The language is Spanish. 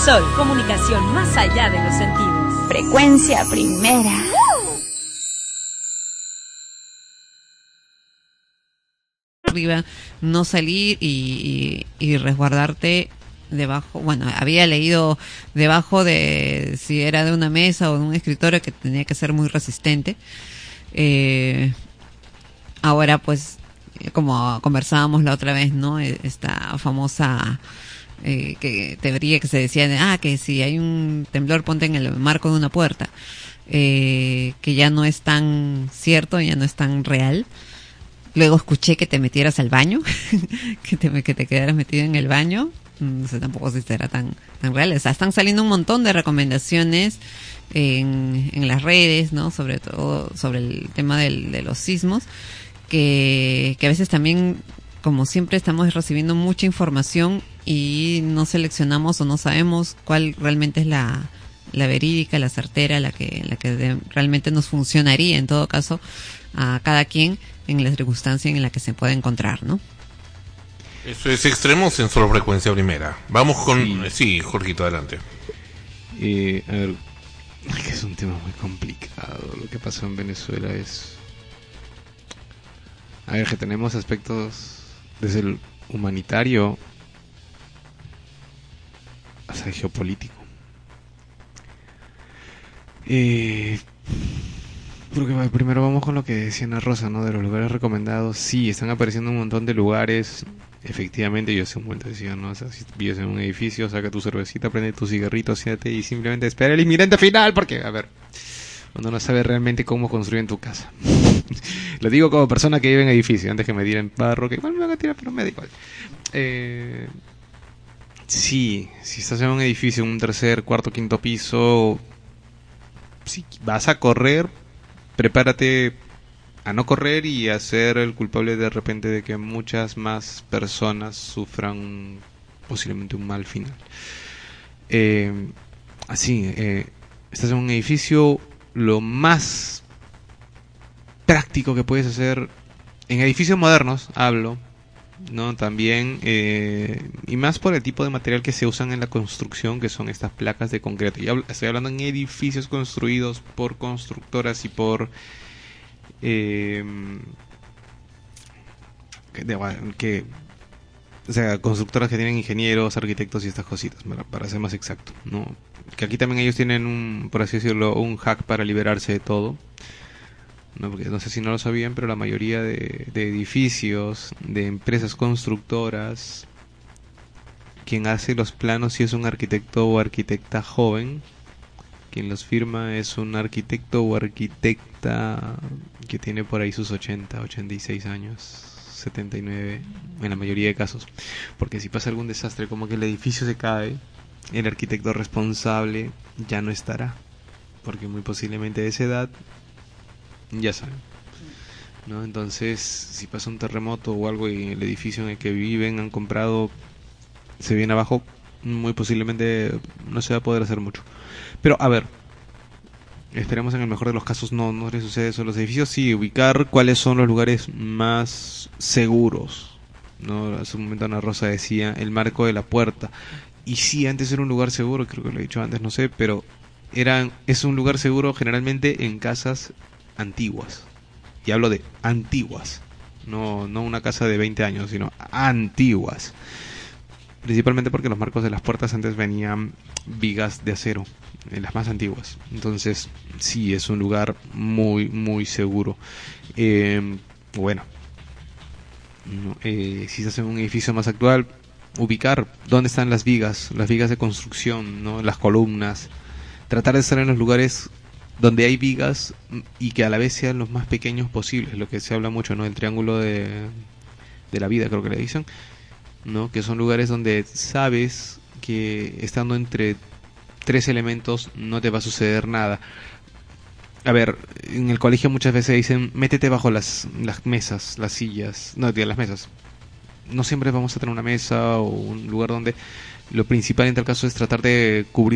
Sol, comunicación más allá de los sentidos. Frecuencia primera. Arriba, no salir y resguardarte debajo. Bueno, había leído debajo de si era de una mesa o de un escritorio que tenía que ser muy resistente. Ahora pues, como conversábamos la otra vez, ¿no? Esta famosa teoría que se decía que si hay un temblor ponte en el marco de una puerta, que ya no es tan cierto, ya no es tan real. Luego escuché que te metieras al baño, que te quedaras metido en el baño. No sé tampoco si será tan real. O sea, están saliendo un montón de recomendaciones en las redes, ¿no? Sobre todo sobre el tema de los sismos, que a veces también, como siempre, estamos recibiendo mucha información y no seleccionamos o no sabemos cuál realmente es la verídica, la certera, la que realmente nos funcionaría en todo caso a cada quien en la circunstancia en la que se puede encontrar, ¿no? Eso es Extremos en Solo Frecuencia Primera. Vamos con... Sí, Jorgito, adelante. A ver, que es un tema muy complicado. Lo que pasó en Venezuela es... A ver, que tenemos aspectos desde el humanitario hasta el geopolítico. Porque primero vamos con lo que decía Ana Rosa, ¿no? De los lugares recomendados. Sí, están apareciendo un montón de lugares. Efectivamente, yo sé un buen decía, ¿no? O sea, si vives en un edificio, saca tu cervecita, prende tu cigarrito, siéntate y simplemente espera el inminente final, porque, a ver, uno no sabe realmente cómo construir tu casa. Lo digo como persona que vive en edificio, antes que me tiren barro, que igual me van a tirar, pero me da igual. Sí, si estás en un edificio, un tercer, cuarto, quinto piso, si vas a correr, prepárate a no correr y a ser el culpable de repente de que muchas más personas sufran posiblemente un mal final. Estás en un edificio, lo más práctico que puedes hacer en edificios modernos, hablo, ¿no? También, y más por el tipo de material que se usan en la construcción, que son estas placas de concreto. Y estoy hablando en edificios construidos por constructoras y por o sea, constructoras que tienen ingenieros, arquitectos y estas cositas, para ser más exacto, ¿no? Que aquí también ellos tienen por así decirlo, un hack para liberarse de todo, ¿no? Porque no sé si no lo sabían, pero la mayoría de edificios, de empresas constructoras, quien hace los planos sí es un arquitecto o arquitecta joven. Quien los firma es un arquitecto o arquitecta que tiene por ahí sus 80, 86 años, 79 en la mayoría de casos. Porque si pasa algún desastre como que el edificio se cae, el arquitecto responsable ya no estará. Porque muy posiblemente de esa edad, ya saben, ¿no? Entonces, si pasa un terremoto o algo y el edificio en el que viven, han comprado, se viene abajo, muy posiblemente no se va a poder hacer mucho. Pero a ver, esperemos en el mejor de los casos no les sucede eso a los edificios. Sí, ubicar cuáles son los lugares más seguros, ¿no? Hace un momento Ana Rosa decía el marco de la puerta. Y sí, antes era un lugar seguro, creo que lo he dicho antes, no sé, pero es un lugar seguro generalmente en casas antiguas. Y hablo de antiguas, no una casa de 20 años, sino antiguas. Principalmente porque los marcos de las puertas antes venían vigas de acero, las más antiguas. Entonces, sí, es un lugar muy, muy seguro. Bueno, si estás en un edificio más actual, ubicar dónde están las vigas de construcción, ¿no? Las columnas. Tratar de estar en los lugares donde hay vigas y que a la vez sean los más pequeños posibles. Lo que se habla mucho, ¿no? El triángulo de la vida, creo que le dicen, ¿no? Que son lugares donde sabes que estando entre 3 elementos no te va a suceder nada. A ver, en el colegio muchas veces dicen métete bajo las mesas, las sillas, no, las mesas. No siempre vamos a tener una mesa o un lugar donde lo principal en tal caso es tratar de cubrir